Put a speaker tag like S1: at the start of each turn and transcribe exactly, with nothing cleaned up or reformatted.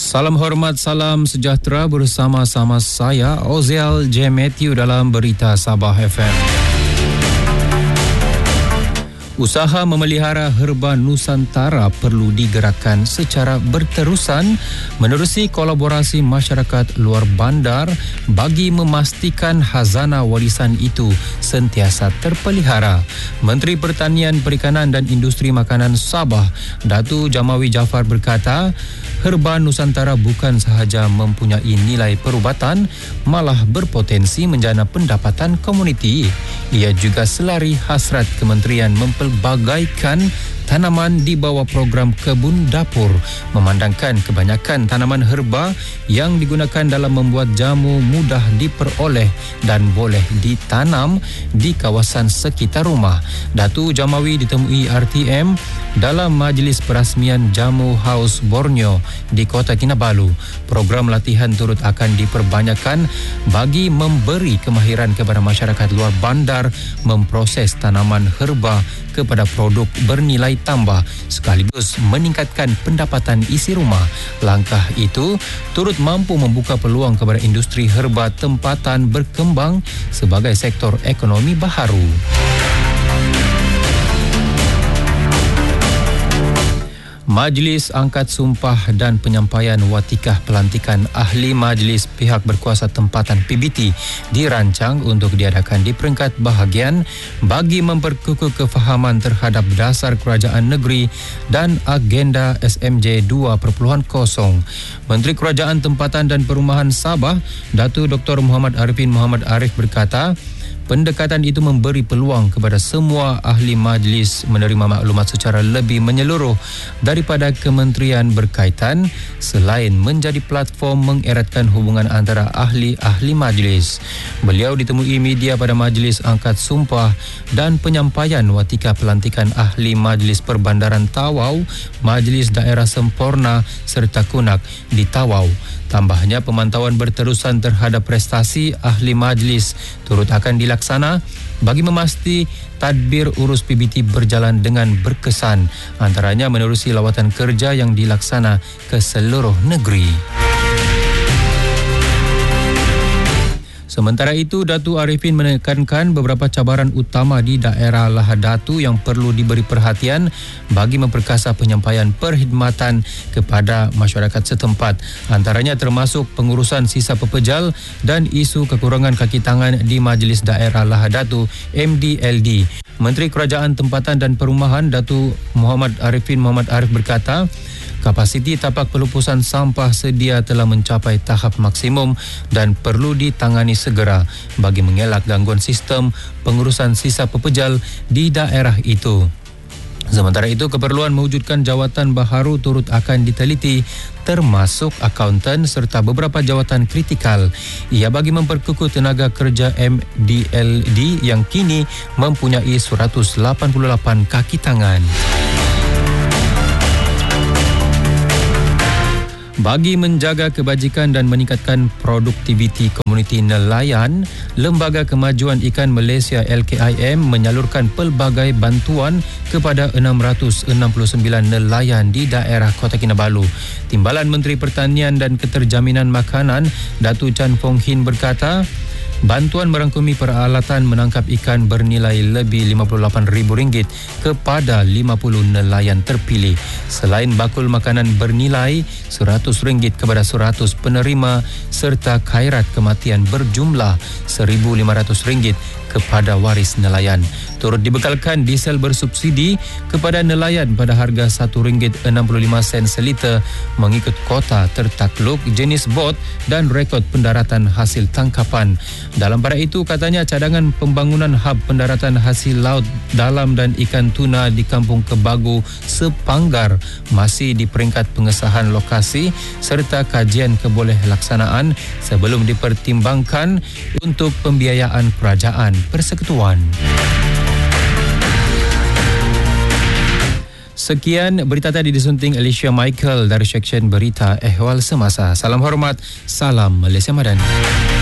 S1: Salam hormat, salam sejahtera bersama-sama saya Oziel J. Matthew dalam Berita Sabah F M. Usaha memelihara herba Nusantara perlu digerakkan secara berterusan menerusi kolaborasi masyarakat luar bandar bagi memastikan khazanah warisan itu sentiasa terpelihara. Menteri Pertanian, Perikanan dan Industri Makanan Sabah, Datuk Jamawi Jaafar berkata, herba Nusantara bukan sahaja mempunyai nilai perubatan, malah berpotensi menjana pendapatan komuniti. Ia juga selari hasrat kementerian mempelbagaikan tanaman di bawah program kebun dapur, memandangkan kebanyakan tanaman herba yang digunakan dalam membuat jamu mudah diperoleh dan boleh ditanam di kawasan sekitar rumah. Datuk Jamawi ditemui R T M dalam majlis perasmian Jamu House Borneo di Kota Kinabalu. Program latihan turut akan diperbanyakkan bagi memberi kemahiran kepada masyarakat luar bandar memproses tanaman herba kepada produk bernilai tambah sekaligus meningkatkan pendapatan isi rumah. Langkah itu turut mampu membuka peluang kepada industri herba tempatan berkembang sebagai sektor ekonomi baharu. Majlis Angkat Sumpah dan Penyampaian Watikah Pelantikan Ahli Majlis Pihak Berkuasa Tempatan P B T dirancang untuk diadakan di peringkat bahagian bagi memperkukuh kefahaman terhadap dasar kerajaan negeri dan agenda S M J dua titik kosong. Menteri Kerajaan Tempatan dan Perumahan Sabah, Datuk Doktor Muhammad Arifin Muhammad Arif berkata, pendekatan itu memberi peluang kepada semua ahli majlis menerima maklumat secara lebih menyeluruh daripada kementerian berkaitan selain menjadi platform mengeratkan hubungan antara ahli-ahli majlis. Beliau ditemui media pada Majlis Angkat Sumpah dan Penyampaian Watika Pelantikan Ahli Majlis Perbandaran Tawau, Majlis Daerah Semporna serta Kunak di Tawau. Tambahnya, pemantauan berterusan terhadap prestasi ahli majlis turut akan dilaksana bagi memasti tadbir urus P B T berjalan dengan berkesan, antaranya menerusi lawatan kerja yang dilaksana ke seluruh negeri. Sementara itu, Datuk Arifin menekankan beberapa cabaran utama di daerah Lahad Datu yang perlu diberi perhatian bagi memperkasa penyampaian perkhidmatan kepada masyarakat setempat. Antaranya termasuk pengurusan sisa pepejal dan isu kekurangan kaki tangan di Majlis Daerah Lahad Datu M D L D. Menteri Kerajaan Tempatan dan Perumahan, Datuk Muhammad Arifin Muhammad Arif berkata, kapasiti tapak pelupusan sampah sedia telah mencapai tahap maksimum dan perlu ditangani segera bagi mengelak gangguan sistem pengurusan sisa pepejal di daerah itu. Sementara itu, keperluan mewujudkan jawatan baharu turut akan diteliti termasuk akauntan serta beberapa jawatan kritikal. Ia bagi memperkukuh tenaga kerja M D L D yang kini mempunyai seratus lapan puluh lapan kaki tangan. Bagi menjaga kebajikan dan meningkatkan produktiviti komuniti nelayan, Lembaga Kemajuan Ikan Malaysia L K I M menyalurkan pelbagai bantuan kepada enam ratus enam puluh sembilan nelayan di daerah Kota Kinabalu. Timbalan Menteri Pertanian dan Keterjaminan Makanan, Datuk Chan Fong Hin berkata, bantuan merangkumi peralatan menangkap ikan bernilai lebih lima puluh lapan ribu ringgit kepada lima puluh nelayan terpilih. Selain bakul makanan bernilai seratus ringgit kepada seratus penerima serta khairat kematian berjumlah seribu lima ratus ringgit kepada waris nelayan. Turut dibekalkan diesel bersubsidi kepada nelayan pada harga satu ringgit enam puluh lima sen seliter mengikut kota tertakluk, jenis bot dan rekod pendaratan hasil tangkapan. Dalam pada itu, katanya cadangan pembangunan hub pendaratan hasil laut dalam dan ikan tuna di Kampung Kebagu Sepanggar masih di peringkat pengesahan lokasi serta kajian kebolehilaksanaan sebelum dipertimbangkan untuk pembiayaan kerajaan persekutuan. Sekian berita tadi disunting Alicia Michael dari Seksyen Berita Ehwal Semasa. Salam hormat, salam Malaysia Madani.